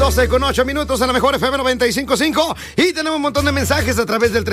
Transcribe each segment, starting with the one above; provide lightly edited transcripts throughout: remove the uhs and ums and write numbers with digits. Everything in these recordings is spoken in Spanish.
12:08 a la mejor FM 95.5. Y tenemos un montón de mensajes a través del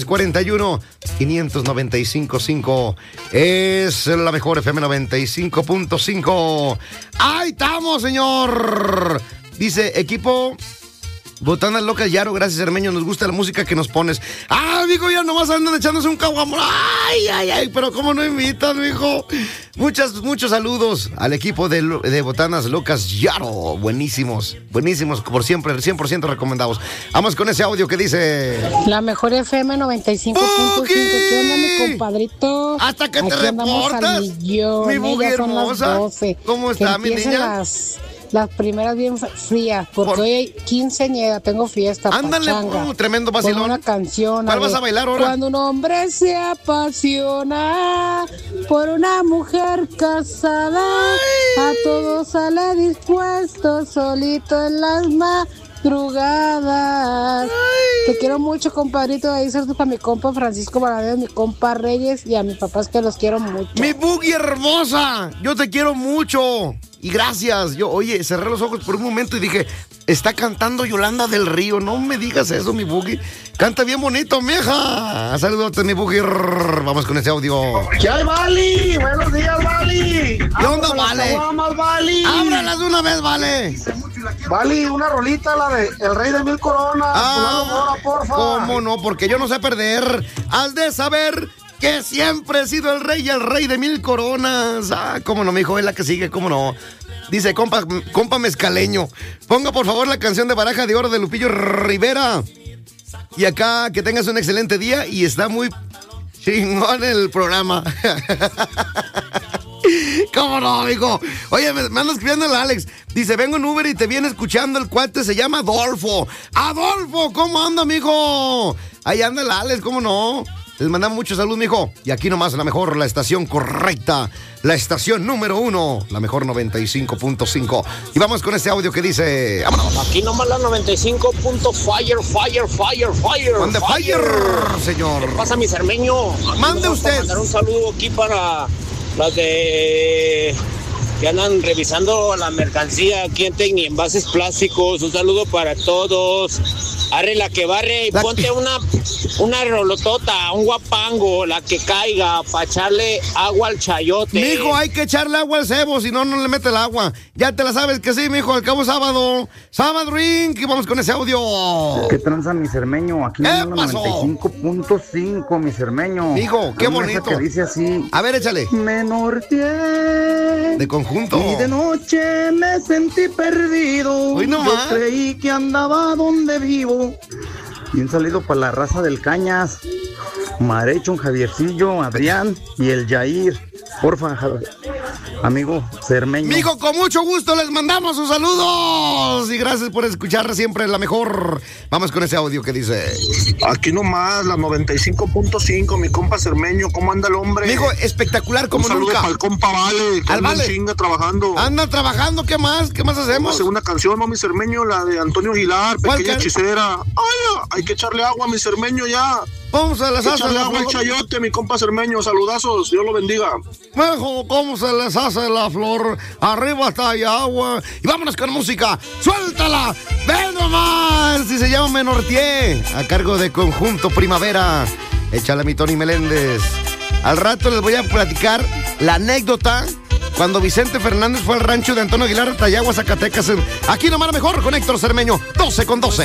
3341-595.5. Es la mejor FM 95.5. ¡Ahí estamos, señor! Dice, equipo Botanas Locas Yaro, gracias, Cermeño, nos gusta la música que nos pones. Mijo, ya nomás andan echándose un caguamón. Ay, pero cómo no invitan, mijo. Muchos saludos al equipo de Botanas Locas Yaro. Buenísimos, por siempre, 100% recomendados. Vamos con ese audio que dice... La mejor FM 95.5. ¿Qué onda, mi compadrito? Hasta que te reportas. Mi Bugi hermosa. 12. ¿Cómo está, mi niña? Las primeras bien frías, porque hoy hay quinceañera, tengo fiesta. Ándale, tremendo vacilón. Con una canción. ¿Cuál vas a bailar ahora? Cuando un hombre se apasiona por una mujer casada, a todo sale dispuesto, solito en las madrugadas. Te quiero mucho, compadrito. Ahí saludos para mi compa Francisco Valadez, mi compa Reyes y a mis papás que los quiero mucho. Mi Bugi hermosa, yo te quiero mucho. Y gracias. Oye, cerré los ojos por un momento y dije, está cantando Yolanda del Río. No me digas eso, mi Bugi. Canta bien bonito, mija. Saludos, mi Bugi. Vamos con ese audio. ¿Qué hay, Vali? Buenos días, Vali. ¿Qué onda, Vale? Vali. Ábralas de una vez, Vale. Vali, una rolita, la de El Rey de Mil Coronas. Porfa. ¿Cómo no? Porque yo no sé perder. Has de saber que siempre he sido el rey y el rey de mil coronas. Cómo no, mi hijo, es la que sigue, cómo no. Dice, compa mezcaleño, ponga por favor la canción de Baraja de Oro de Lupillo Rivera. Y acá, que tengas un excelente día y está muy chingón el programa. ¿Cómo no, amigo? Oye, me anda escribiendo el Alex. Dice, vengo en Uber y te viene escuchando el cuate, se llama Adolfo. Adolfo, ¿cómo anda, amigo? Ahí anda el Alex, ¿cómo no? Les mandamos muchos saludos, mijo. Y aquí nomás la mejor, la estación correcta. La estación número 1. La mejor 95.5. Y vamos con este audio que dice... ¡Vámonos! Aquí nomás la 95.fire. ¿Dónde fire, señor? ¿Qué pasa, mi cermeño? Mande usted. Mandar un saludo aquí para las de... que andan revisando la mercancía aquí en Tecni Envases Plásticos. Un saludo para todos. Arre la que barre y ponte una rolotota, un guapango, la que caiga, para echarle agua al chayote. Mijo, hay que echarle agua al cebo, si no, no le mete el agua. Ya te la sabes que sí, mijo, al cabo sábado. Sábado Ring, y vamos con ese audio. ¿Qué tranza, mi cermeño? Aquí en el 95.5, mi cermeño. Mijo, qué bonito. Que dice así. A ver, échale. Me norteé. De conjunto. Y de noche me sentí perdido. Uy, no Yo más. creí que andaba donde vivo. Y un saludo para la raza del Cañas, Marechon, Javiercillo, Adrián y el Yair. Porfa, amigo Cermeño. Mijo, con mucho gusto les mandamos sus saludos. Y gracias por escuchar siempre la mejor. Vamos con ese audio que dice... Aquí nomás, la 95.5, mi compa Cermeño. ¿Cómo anda el hombre? Mijo, espectacular como nunca. Un saludo para el compa Vale, que anda en chinga trabajando. Anda trabajando, ¿qué más? ¿Qué más hacemos? La segunda canción, ¿no, mi Cermeño? La de Antonio Aguilar, Pequeña Hechicera. Ay, hay que echarle agua a mi Cermeño ya. Vamos a las echarle agua al chayote, mi compa Cermeño. Saludazos, Dios lo bendiga. Mijo, ¿cómo se les hace la flor? Arriba está hay agua. Y vámonos con música. ¡Suéltala! ¡Ven nomás! Si se llama Me Norteé, a cargo de Conjunto Primavera. Échale a mi Tony Meléndez. Al rato les voy a platicar la anécdota cuando Vicente Fernández fue al rancho de Antonio Aguilar, Tayagua, Zacatecas. Aquí nomás mejor con Héctor Cermeño, 12:12.